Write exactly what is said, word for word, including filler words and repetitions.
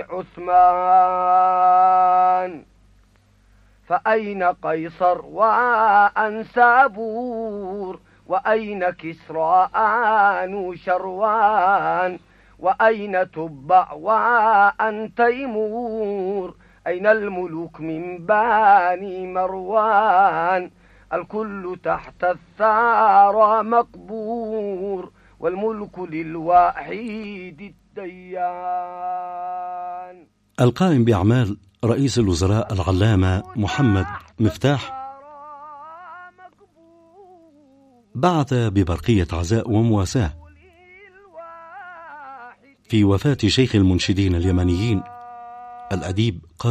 عثمان. فأين قيصر وأنسابور، وأين كسرى آنوشروان، وأين تبع وأن تيمور، أين الملوك من بني مروان؟ الكل تحت الثارى مقبور، والملك للوحيد الديان. القائم بأعمال رئيس الوزراء العلامة محمد مفتاح بعث ببرقية عزاء ومواساة في وفاة شيخ المنشدين اليمنيين الأديب